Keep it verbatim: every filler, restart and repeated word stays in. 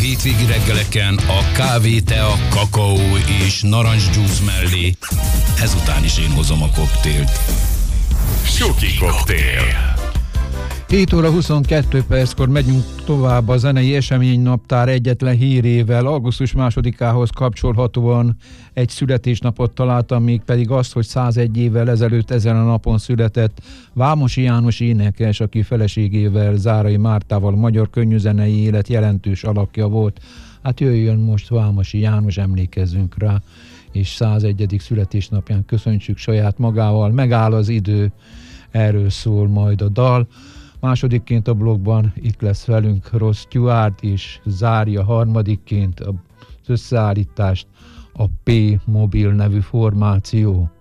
hétvégi reggeleken a kávé, tea, kakaó és narancsdzsúsz mellé ezután is én hozom a koktélt. Suki koktél. hét óra huszonkettő perckor megyünk tovább a zenei eseménynaptár egyetlen hírével. Augusztus másodikához kapcsolhatóan egy születésnapot találtam, még pedig azt, hogy százegy évvel ezelőtt ezen a napon született Vámosi János énekes, aki feleségével, Zárai Mártával magyar könnyűzenei élet jelentős alakja volt. Hát jöjjön most Vámosi János, emlékezzünk rá, és százegyedik születésnapján köszöntsük saját magával. Megáll az idő, erről szól majd a dal. Másodikként a blogban itt lesz velünk Ross Stewart, és zárja harmadikként az összeállítást a P-Mobil nevű formáció.